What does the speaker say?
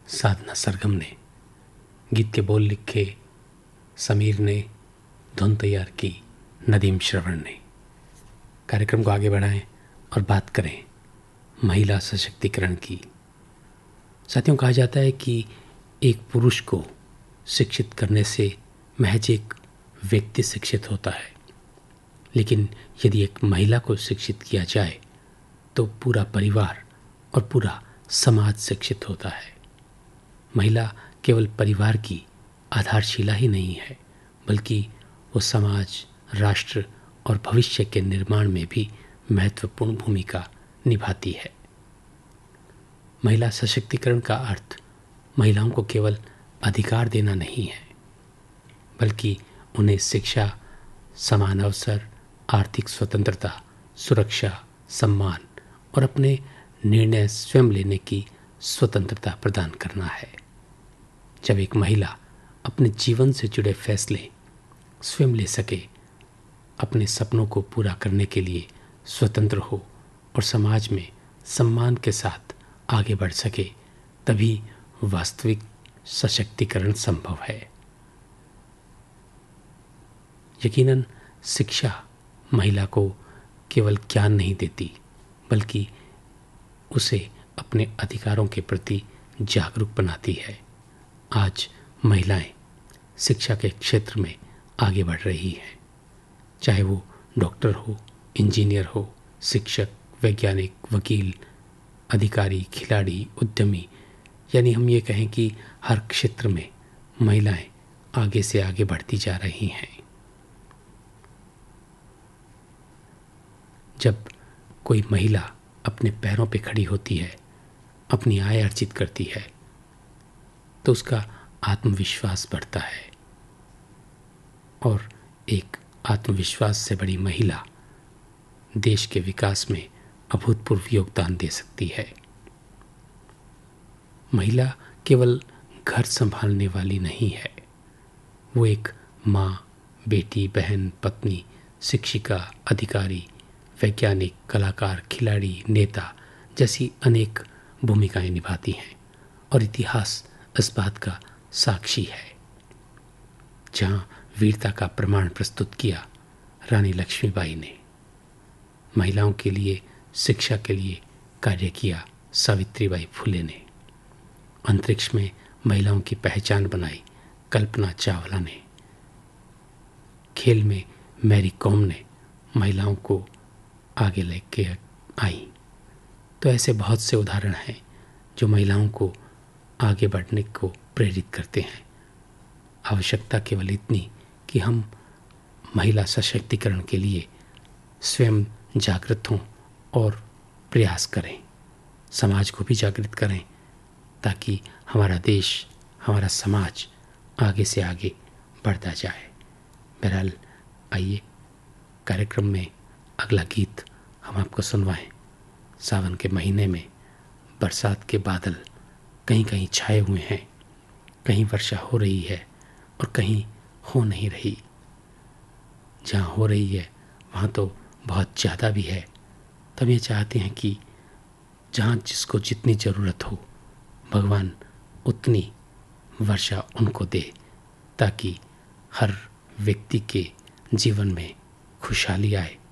साधना सरगम ने, गीत के बोल लिखे समीर ने, धुन तैयार की नदीम श्रवण ने। कार्यक्रम को आगे बढ़ाएं और बात करें महिला सशक्तिकरण की। साथियों, कहा जाता है कि एक पुरुष को शिक्षित करने से महज एक व्यक्ति शिक्षित होता है, लेकिन यदि एक महिला को शिक्षित किया जाए तो पूरा परिवार और पूरा समाज शिक्षित होता है। महिला केवल परिवार की आधारशिला ही नहीं है, बल्कि वो समाज, राष्ट्र और भविष्य के निर्माण में भी महत्वपूर्ण भूमिका निभाती है। महिला सशक्तिकरण का अर्थ महिलाओं को केवल अधिकार देना नहीं है, बल्कि उन्हें शिक्षा, समान अवसर, आर्थिक स्वतंत्रता, सुरक्षा, सम्मान और अपने निर्णय स्वयं लेने की स्वतंत्रता प्रदान करना है। जब एक महिला अपने जीवन से जुड़े फैसले स्वयं ले सके, अपने सपनों को पूरा करने के लिए स्वतंत्र हो और समाज में सम्मान के साथ आगे बढ़ सके, तभी वास्तविक सशक्तिकरण संभव है। यकीनन शिक्षा महिला को केवल ज्ञान नहीं देती, बल्कि उसे अपने अधिकारों के प्रति जागरूक बनाती है। आज महिलाएं शिक्षा के क्षेत्र में आगे बढ़ रही हैं, चाहे वो डॉक्टर हो, इंजीनियर हो, शिक्षक, वैज्ञानिक, वकील, अधिकारी, खिलाड़ी, उद्यमी, यानी हम ये कहें कि हर क्षेत्र में महिलाएं आगे से आगे बढ़ती जा रही हैं। जब कोई महिला अपने पैरों पे खड़ी होती है, अपनी आय अर्जित करती है, तो उसका आत्मविश्वास बढ़ता है और एक आत्मविश्वास से बड़ी महिला देश के विकास में अभूतपूर्व योगदान दे सकती है। महिला केवल घर संभालने वाली नहीं है, वो एक माँ, बेटी, बहन, पत्नी, शिक्षिका, अधिकारी, वैज्ञानिक, कलाकार, खिलाड़ी, नेता जैसी अनेक भूमिकाएं निभाती हैं और इतिहास इस बात का साक्षी है। जहां वीरता का प्रमाण प्रस्तुत किया रानी लक्ष्मीबाई ने, महिलाओं के लिए शिक्षा के लिए कार्य किया सावित्रीबाई फुले ने, अंतरिक्ष में महिलाओं की पहचान बनाई कल्पना चावला ने, खेल में मैरी कॉम ने महिलाओं को आगे लेके आई। तो ऐसे बहुत से उदाहरण हैं जो महिलाओं को आगे बढ़ने को प्रेरित करते हैं। आवश्यकता केवल इतनी कि हम महिला सशक्तिकरण के लिए स्वयं जागृत हों और प्रयास करें, समाज को भी जागृत करें, ताकि हमारा देश, हमारा समाज आगे से आगे बढ़ता जाए। बहरहाल, आइए कार्यक्रम में अगला गीत हम आपको सुनवाएं। सावन के महीने में बरसात के बादल कहीं कहीं छाए हुए हैं, कहीं वर्षा हो रही है और कहीं हो नहीं रही। जहाँ हो रही है वहाँ तो बहुत ज़्यादा भी है। तब ये चाहते हैं कि जहाँ जिसको जितनी ज़रूरत हो, भगवान उतनी वर्षा उनको दे, ताकि हर व्यक्ति के जीवन में खुशहाली आए,